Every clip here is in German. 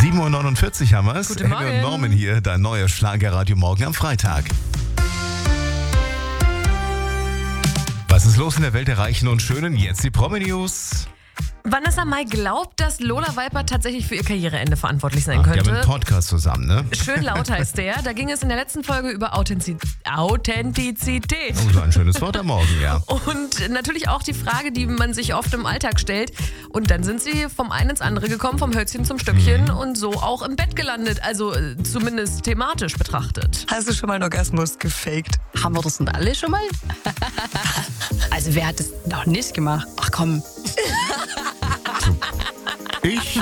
7:49 Uhr haben wir es. Guten Morgen. Henry und Norman hier, dein neuer Schlagerradio morgen am Freitag. Was ist los in der Welt der Reichen und Schönen? Jetzt die Promi-News. Vanessa Mai glaubt, dass Lola Weiper tatsächlich für ihr Karriereende verantwortlich sein Die haben könnte. einen Podcast zusammen, ne? Schön laut heißt der. Da ging es in der letzten Folge über Authentizität. Oh, so ein schönes Wort am Morgen, ja. Und natürlich auch die Frage, die man sich oft im Alltag stellt. Und dann sind sie vom einen ins andere gekommen, vom Hölzchen zum Stöckchen und so auch im Bett gelandet. Also zumindest thematisch betrachtet. Hast du schon mal einen Orgasmus gefaked? Haben wir das nicht alle schon mal? Also wer hat das noch nicht gemacht? Ach komm. Ich?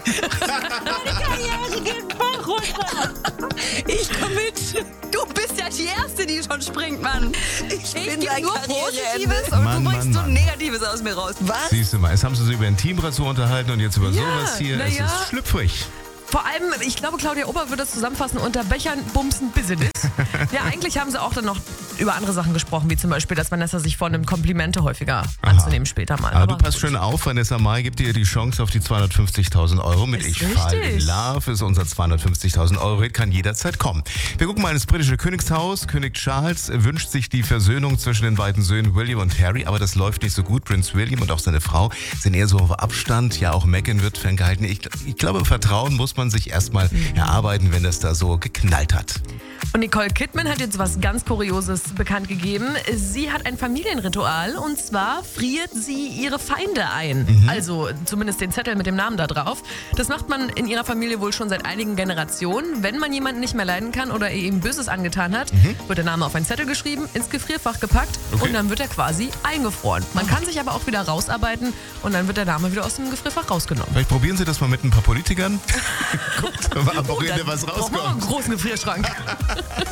Ich komm mit. Du bist ja die Erste, die schon springt, Mann. Ich bin geb dein nur Karriereende. Positives und Mann, du bringst Mann, so Mann. Negatives aus mir raus. Was? Siehst du mal, jetzt haben sie sich über Intimrasur unterhalten und jetzt über Ja, sowas hier. na Es ja. ist schlüpfrig. Vor allem, ich glaube, Claudia Ober würde das zusammenfassen unter Bechern, Bumsen, Business. Ja, eigentlich haben sie auch dann noch über andere Sachen gesprochen, wie zum Beispiel, dass Vanessa sich vornimmt, Komplimente häufiger anzunehmen später mal. Aber du gut. passt schön auf, Vanessa Mai gibt dir die Chance auf die 250.000 Euro mit Ist Ich fall in richtig. Love. Ist unser 250.000 Euro Hit, kann jederzeit kommen. Wir gucken mal ins britische Königshaus. König Charles wünscht sich die Versöhnung zwischen den beiden Söhnen William und Harry, aber das läuft nicht so gut. Prinz William und auch seine Frau sind eher so auf Abstand. Ja, auch Meghan wird ferngehalten. Ich glaube, Vertrauen muss man sich erstmal erarbeiten, wenn das da so geknallt hat. Und Nicole Kidman hat jetzt was ganz Kurioses bekannt gegeben. Sie hat ein Familienritual und zwar friert sie ihre Feinde ein. Also zumindest den Zettel mit dem Namen da drauf. Das macht man in ihrer Familie wohl schon seit einigen Generationen. Wenn man jemanden nicht mehr leiden kann oder ihm Böses angetan hat, wird der Name auf einen Zettel geschrieben, ins Gefrierfach gepackt und dann wird er quasi eingefroren. Man kann sich aber auch wieder rausarbeiten und dann wird der Name wieder aus dem Gefrierfach rausgenommen. Vielleicht probieren Sie das mal mit ein paar Politikern. Guckt, am Wochenende was Brauchen wir rauskommt. einen großen Gefrierschrank.